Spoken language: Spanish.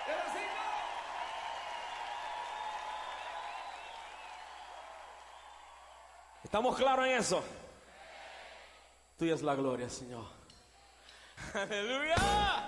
¿Estamos claros en eso? Tuya es la gloria, Señor. Aleluya.